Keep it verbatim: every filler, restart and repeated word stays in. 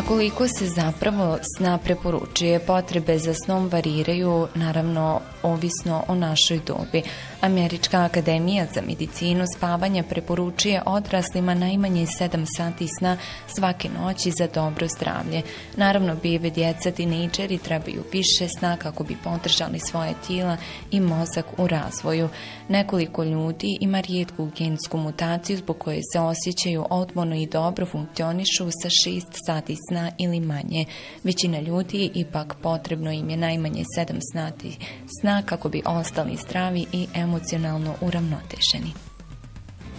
A koliko se zapravo sna preporučuje, potrebe za snom variraju, naravno, ovisno o našoj dobi. Američka akademija za medicinu spavanja preporučuje odraslima najmanje sedam sati sna svake noći za dobro zdravlje. Naravno, bebe, djeca, tinejdžeri trebaju više sna kako bi podržali svoje tijela i mozak u razvoju. Nekoliko ljudi ima rijetku gensku mutaciju zbog koje se osjećaju otporno i dobro funkcionišu sa šest sati sna ili manje. Većina ljudi ipak potrebno im je najmanje sedam sati sna kako bi ostali zdravi i emocionalno uravnoteženi.